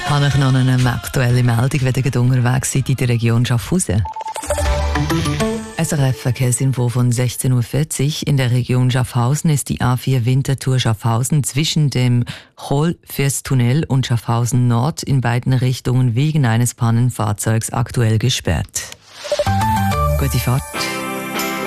Habe ich noch eine aktuelle Meldung, wenn ihr unterwegs seid in der Region Schaffhausen? SRF-Verkehrsinfo von 16.40 Uhr. In der Region Schaffhausen ist die A4 Winterthur Schaffhausen zwischen dem Kohlfirstunnel und Schaffhausen Nord in beiden Richtungen wegen eines Pannenfahrzeugs aktuell gesperrt. Gute Fahrt.